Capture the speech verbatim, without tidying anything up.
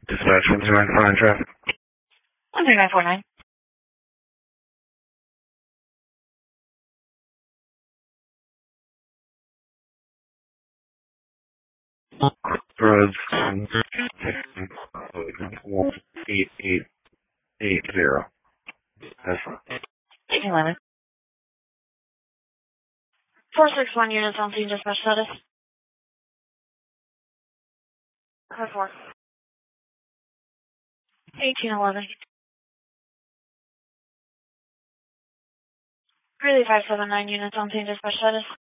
Dispatch one two nine four nine traffic. one two nine four nine. Roads eight eight eight zero. That's fine. eighteen eleven. four six one units on scene dispatch status. Car four. eighteen eleven. Really five seven nine units on scene dispatch status.